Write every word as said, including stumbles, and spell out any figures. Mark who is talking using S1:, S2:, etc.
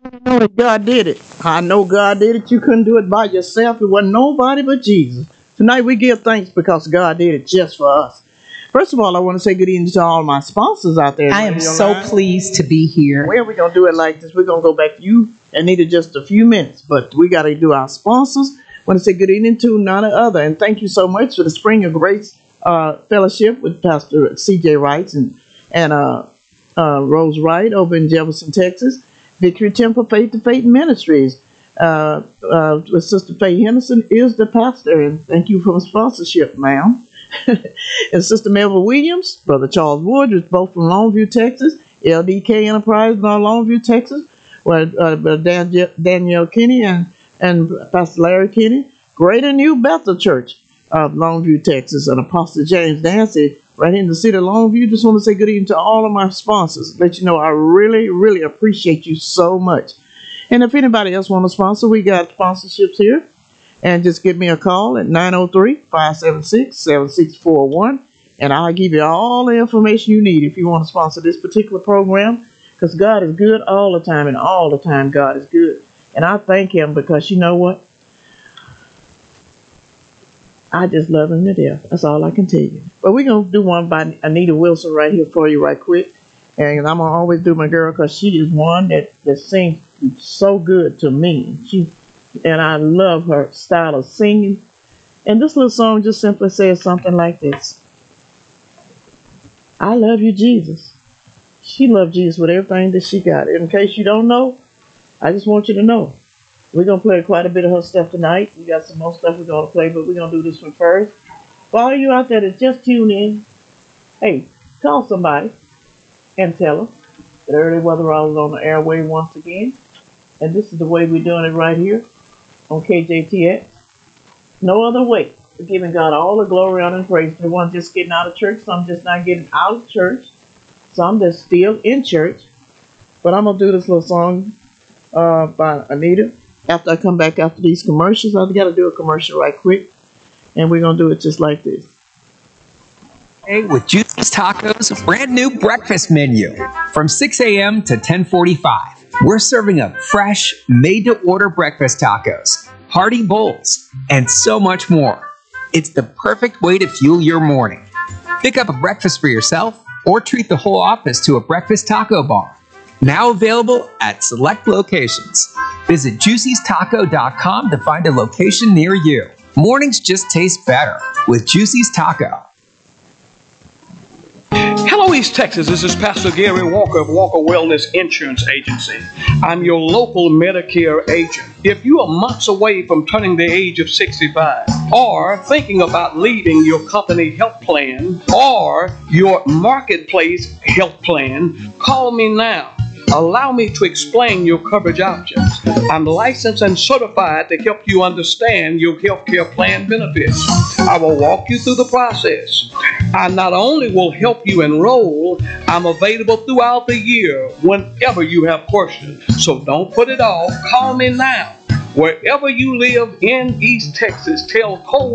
S1: I know that God did it. I know God did it. You couldn't do it by yourself. It wasn't nobody but Jesus. Tonight we give thanks because God did it just for us. First of all, I want to say good evening to all my sponsors out there.
S2: I am so pleased to be here.
S1: Well, we're going to do it like this. We're going to go back to you and need just a few minutes, but we got to do our sponsors. I want to say good evening to none other, and thank you so much for the Spring of Grace uh, Fellowship with Pastor C J Wright and, and uh, uh, Rose Wright over in Jefferson, Texas. Victory Temple Faith to Faith Ministries. Uh, uh, with Sister Faye Henderson is the pastor, and thank you for the sponsorship, ma'am. And Sister Melville Williams, Brother Charles Wood, is both from Longview, Texas. L D K Enterprise in Longview, Texas, where uh, Dan- Danielle Kinney and, and Pastor Larry Kinney. Greater New Bethel Church of Longview, Texas, and Apostle James Dancy right here in the city of Longview. Just want to say good evening to all of my sponsors. Let you know I really, really appreciate you so much. And if anybody else want to sponsor, we got sponsorships here. And just give me a call at nine oh three, five seven six, seven six four one. And I'll give you all the information you need if you want to sponsor this particular program. Because God is good all the time, and all the time God is good. And I thank him because you know what? I just love him to death. That's all I can tell you. But we're going to do one by Anita Wilson right here for you right quick. And I'm going to always do my girl because she is one that, that sings so good to me. She And I love her style of singing. And this little song just simply says something like this. I love you, Jesus. She loved Jesus with everything that she got. In case you don't know, I just want you to know. We're going to play quite a bit of her stuff tonight. We got some more stuff we're going to play, but we're going to do this one first. For all you out there that just tune in, hey, call somebody and tell them that Early Weather Hour is on the airway once again. And this is the way we're doing it right here on K J T X. No other way. We're giving God all the glory, honor, and praise. The ones just getting out of church, some just not getting out of church, some that's still in church. But I'm going to do this little song uh, by Anita. After I come back after these commercials, I've got to do a commercial right quick. And we're going to do it just like this.
S3: Hey, with Juicy's Tacos, brand new breakfast menu from six a.m. to ten forty-five. We're serving up fresh, made-to-order breakfast tacos, hearty bowls, and so much more. It's the perfect way to fuel your morning. Pick up a breakfast for yourself or treat the whole office to a breakfast taco bar. Now available at select locations. Visit juicies taco dot com to find a location near you. Mornings just taste better with Juicy's Taco.
S4: Hello, East Texas. This is Pastor Gary Walker of Walker Wellness Insurance Agency. I'm your local Medicare agent. If you are months away from turning the age of sixty-five, or thinking about leaving your company health plan or your marketplace health plan, call me now. Allow me to explain your coverage options. I'm licensed and certified to help you understand your health care plan benefits. I will walk you through the process. I not only will help you enroll, I'm available throughout the year whenever you have questions. So don't put it off. Call me now. Wherever you live in East Texas, tell Cole